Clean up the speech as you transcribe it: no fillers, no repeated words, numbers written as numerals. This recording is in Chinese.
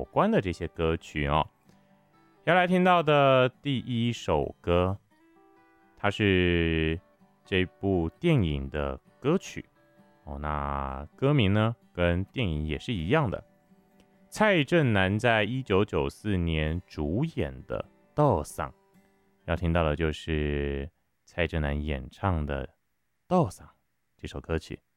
关的这些歌曲哦。要来听到的第一首歌，它是这部电影的歌曲哦。那歌名呢，跟电影也是一样的。蔡振南在1994年主演的《稻桑》，要听到的就是蔡振南演唱的《稻桑》这首歌曲。